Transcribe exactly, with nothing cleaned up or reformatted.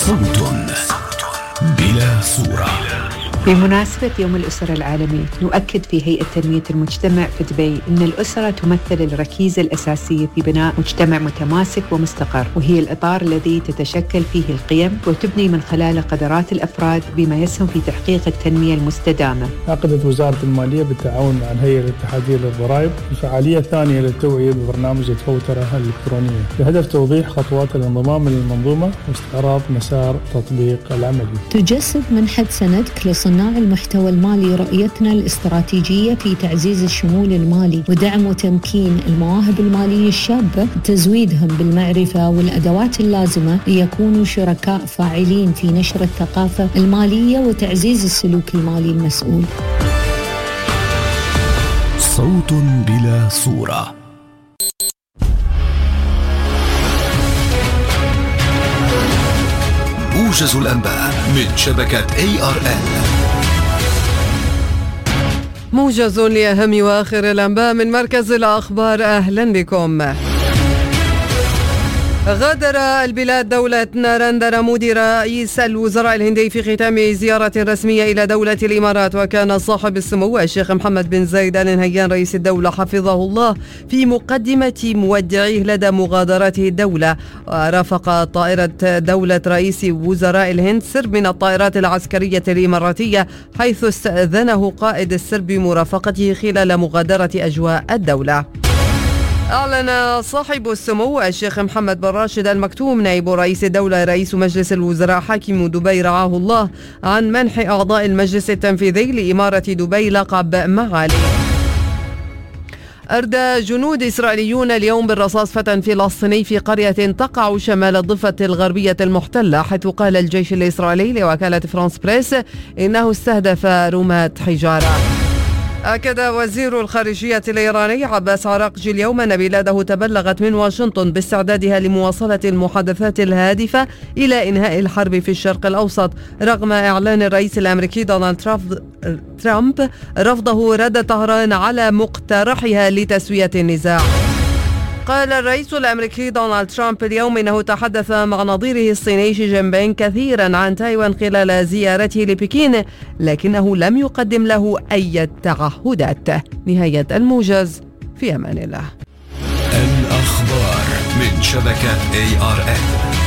صوت بلا صورة. بمناسبة يوم الأسرة العالمي نؤكد في هيئة تنمية المجتمع في دبي أن الأسرة تمثل الركيزة الأساسية في بناء مجتمع متماسك ومستقر، وهي الإطار الذي تتشكل فيه القيم وتبني من خلاله قدرات الأفراد بما يسهم في تحقيق التنمية المستدامة. عقدت وزارة المالية بالتعاون مع الهيئة الاتحادية للضرائب الفعالية الثانية للتوعية ببرنامج الفوترة الإلكترونية بهدف توضيح خطوات الانضمام للمنظومة واستعراض مسار تطبيق العملي. تجسد منحة سندك لصناع المحتوى المالي رؤيتنا الاستراتيجية في تعزيز الشمول المالي ودعم وتمكين المواهب المالية الشابة، تزويدهم بالمعرفة والأدوات اللازمة ليكونوا شركاء فاعلين في نشر الثقافة المالية وتعزيز السلوك المالي المسؤول. صوت بلا صورة. موجز الأنباء من شبكة إيه آر إن. موجز لأهم وآخر الأنباء من مركز الأخبار. أهلا بكم. غادر البلاد دولة نارندرا مودي رئيس الوزراء الهندي في ختام زيارة رسمية إلى دولة الإمارات، وكان صاحب السمو الشيخ محمد بن زايد آل نهيان رئيس الدولة حفظه الله في مقدمة مودعيه لدى مغادرته الدولة. ورافق طائرة دولة رئيس وزراء الهند سرب من الطائرات العسكرية الإماراتية، حيث استأذنه قائد السرب بمرافقته خلال مغادرة أجواء الدولة. أعلن صاحب السمو الشيخ محمد بن راشد آل مكتوم نائب رئيس الدولة رئيس مجلس الوزراء حاكم دبي رعاه الله عن منح أعضاء المجلس التنفيذي لإمارة دبي لقب معالي. أردى جنود إسرائيليون اليوم بالرصاص فتى فلسطيني في قرية تقع شمال الضفة الغربية المحتلة، حيث قال الجيش الإسرائيلي لوكالة فرانس بريس إنه استهدف رماة حجارة. أكد وزير الخارجية الإيراني عباس عراقجي اليوم أن بلاده تبلغت من واشنطن باستعدادها لمواصلة المحادثات الهادفة إلى إنهاء الحرب في الشرق الأوسط، رغم إعلان الرئيس الأمريكي دونالد ترامب رفضه رد طهران على مقترحها لتسوية النزاع. قال الرئيس الأمريكي دونالد ترامب اليوم إنه تحدث مع نظيره الصيني شي جين بينغ كثيرا عن تايوان خلال زيارته لبكين، لكنه لم يقدم له أي تعهدات. نهاية الموجز، في أمان الله. الأخبار من شبكة إيه آر إن.